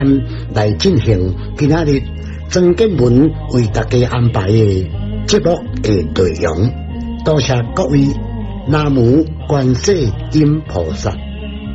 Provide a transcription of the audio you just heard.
来进行今仔日曾建文为大家安排的节目的内容。多谢各位南无观世音菩萨。